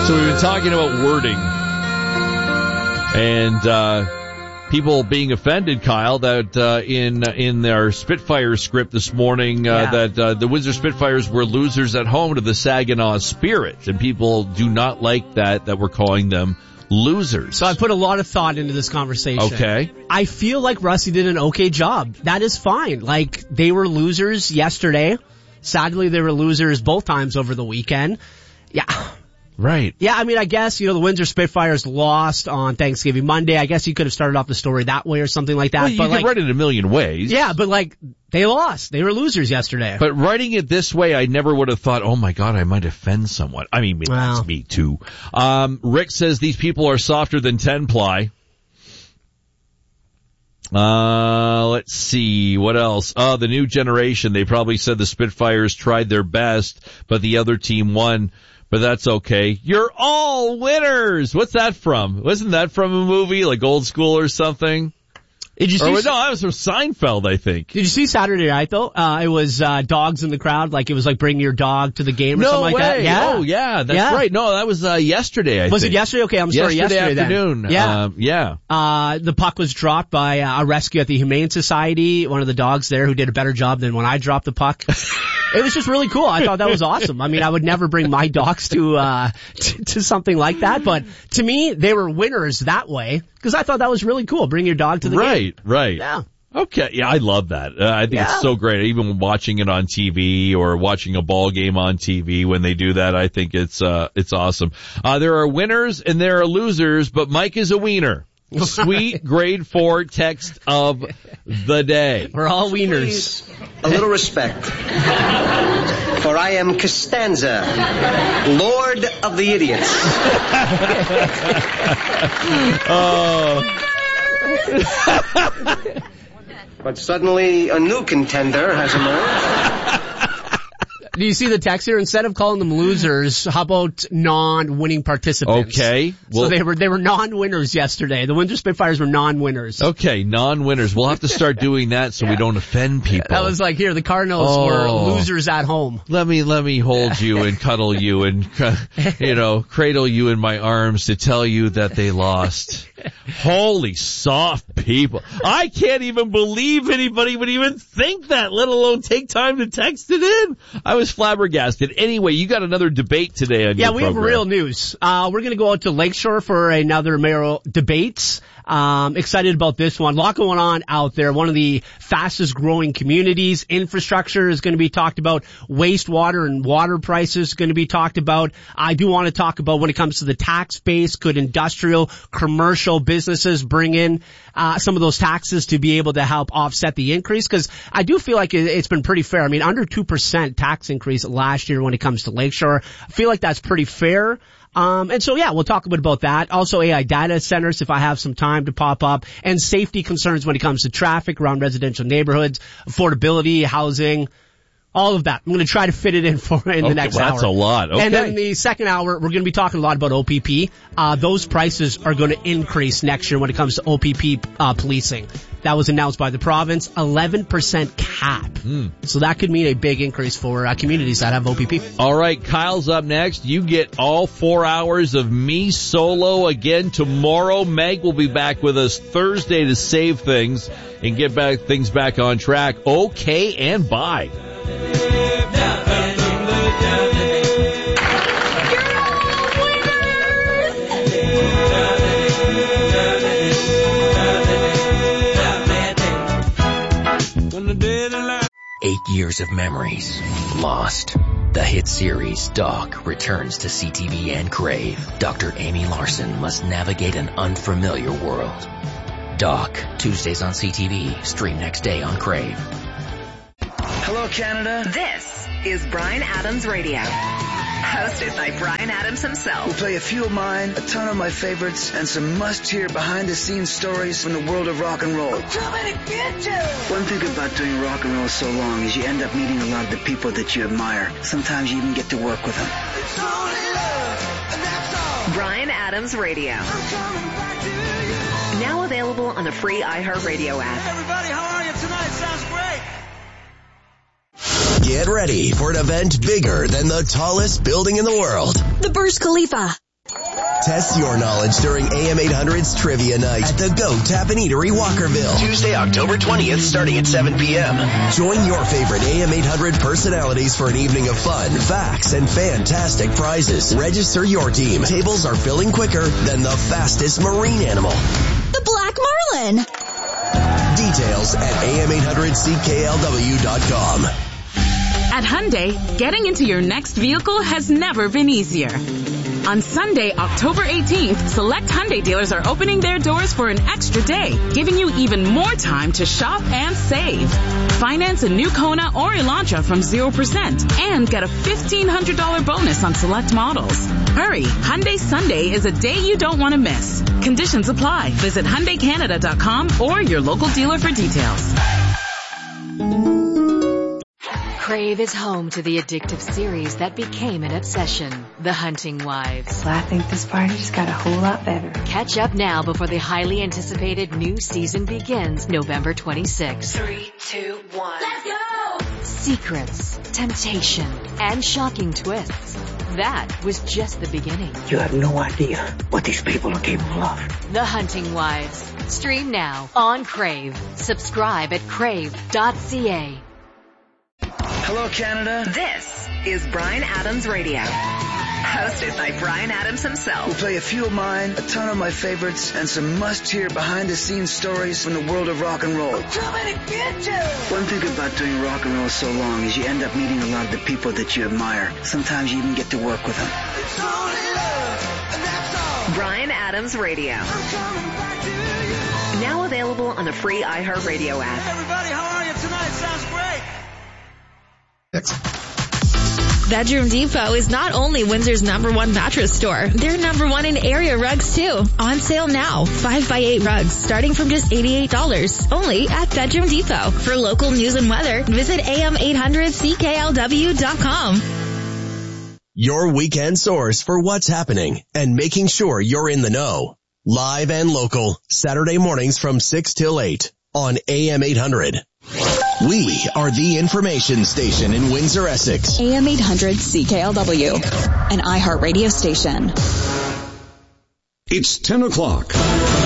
So we've been talking about wording and people being offended, Kyle, that in their Spitfire script this morning that the Windsor Spitfires were losers at home to the Saginaw Spirit, and people do not like that we're calling them losers. So I put a lot of thought into this conversation. Okay. I feel like Rusty did an okay job. That is fine. Like, they were losers yesterday. Sadly, they were losers both times over the weekend. Yeah. Right. Yeah, I mean, I guess, the Windsor Spitfires lost on Thanksgiving Monday. I guess you could have started off the story that way or something like that. Well, you can write it a million ways. Yeah, but they lost. They were losers yesterday. But writing it this way, I never would have thought, oh my God, I might offend someone. I mean, that's me too. Rick says these people are softer than 10-ply. Let's see, what else? The new generation, they probably said the Spitfires tried their best, but the other team won. But that's okay. You're all winners. What's that from? Wasn't that from a movie like Old School or something? Did you see? No, that was from Seinfeld, I think. Did you see Saturday Night though? It was dogs in the crowd. Like, it was like bring your dog to the game or something like that. Yeah. Oh yeah, that's right. No, that was yesterday. I think. It yesterday? Okay, I'm sorry. Yesterday afternoon. Then. Yeah. The puck was dropped by a rescue at the Humane Society. One of the dogs there who did a better job than when I dropped the puck. It was just really cool. I thought that was awesome. I mean, I would never bring my dogs to something like that, but to me, they were winners that way because I thought that was really cool. Bring your dog to the game. Right. Yeah. Okay. Yeah, I love that. I think it's so great. Even watching it on TV or watching a ball game on TV when they do that, I think it's awesome. There are winners and there are losers, but Mike is a wiener. Sweet grade 4 text of the day. We're all wieners. Please, a little respect. For I am Costanza, Lord of the Idiots. But suddenly a new contender has emerged. Do you see the text here? Instead of calling them losers, how about non-winning participants? Okay. Well, so they were non-winners yesterday. The Windsor Spitfires were non-winners. Okay, non-winners. We'll have to start doing that so we don't offend people. That was like, here, the Cardinals were losers at home. Let me hold you and cuddle you and, cradle you in my arms to tell you that they lost. Holy soft people. I can't even believe anybody would even think that, let alone take time to text it in. I was flabbergasted. Anyway, you got another debate today on your program. Yeah, we have real news. We're going to go out to Lakeshore for another mayoral debates. Excited about this one. A lot going on out there. One of the fastest growing communities. Infrastructure is going to be talked about. Wastewater and water prices going to be talked about. I do want to talk about when it comes to the tax base. Could industrial, commercial businesses bring in some of those taxes to be able to help offset the increase? Because I do feel like it's been pretty fair. I mean, under 2% tax increase last year when it comes to Lakeshore. I feel like that's pretty fair. And so, we'll talk a bit about that. Also, AI data centers, if I have some time to pop up, and safety concerns when it comes to traffic around residential neighborhoods, affordability, housing, all of that. I'm going to try to fit it in the next hour. That's a lot. Okay. And then the second hour, we're going to be talking a lot about OPP. Those prices are going to increase next year when it comes to OPP policing. That was announced by the province, 11% cap. So that could mean a big increase for communities that have OPP. All right, Kyle's up next. You get all 4 hours of me solo again tomorrow. Meg will be back with us Thursday to save things and get things back on track. Okay, and bye. 8 years of memories lost. The hit series Doc returns to CTV and Crave. Dr. Amy Larson must navigate an unfamiliar world. Doc, Tuesdays on CTV, stream next day on Crave. Hello, Canada. This is Bryan Adams Radio. Hosted by Bryan Adams himself. We'll play a few of mine, a ton of my favorites, and some must-hear behind-the-scenes stories from the world of rock and roll. I'm coming to get you! One thing about doing rock and roll so long is you end up meeting a lot of the people that you admire. Sometimes you even get to work with them. It's only love, and that's all. Bryan Adams Radio. I'm coming back to you. Now available on the free iHeartRadio app. Hey everybody, how are you tonight? Sounds great. Get ready for an event bigger than the tallest building in the world. The Burj Khalifa. Test your knowledge during AM 800's Trivia Night at the Go Tap and Eatery, Walkerville. Tuesday, October 20th, starting at 7 p.m. Join your favorite AM 800 personalities for an evening of fun, facts, and fantastic prizes. Register your team. Tables are filling quicker than the fastest marine animal. The Black Marlin. Details at am800cklw.com. At Hyundai, getting into your next vehicle has never been easier. On Sunday, October 18th, select Hyundai dealers are opening their doors for an extra day, giving you even more time to shop and save. Finance a new Kona or Elantra from 0% and get a $1,500 bonus on select models. Hurry, Hyundai Sunday is a day you don't want to miss. Conditions apply. Visit HyundaiCanada.com or your local dealer for details. Crave is home to the addictive series that became an obsession, The Hunting Wives. Well, I think this party just got a whole lot better. Catch up now before the highly anticipated new season begins November 26th. 3, 2, 1. Let's go! Secrets, temptation, and shocking twists. That was just the beginning. You have no idea what these people are capable of. The Hunting Wives. Stream now on Crave. Subscribe at crave.ca. Hello, Canada. This is Bryan Adams Radio. Hosted by Bryan Adams himself. We'll play a few of mine, a ton of my favorites, and some must-hear behind-the-scenes stories from the world of rock and roll. I'm coming to get you. One thing about doing rock and roll so long is you end up meeting a lot of the people that you admire. Sometimes you even get to work with them. It's only love, and that's all. Bryan Adams Radio. I'm coming back to you. Now available on the free iHeartRadio app. Hey, everybody, how are you tonight? Sounds great. Bedroom Depot is not only Windsor's #1 mattress store, they're #1 in area rugs too. On sale now, 5x8 rugs starting from just $88. Only at Bedroom Depot. For local news and weather, visit am800cklw.com. Your weekend source for what's happening and making sure you're in the know. Live and local, Saturday mornings from 6 till 8 on AM 800. We are the information station in Windsor, Essex. AM 800 CKLW, an iHeartRadio station. It's 10 o'clock.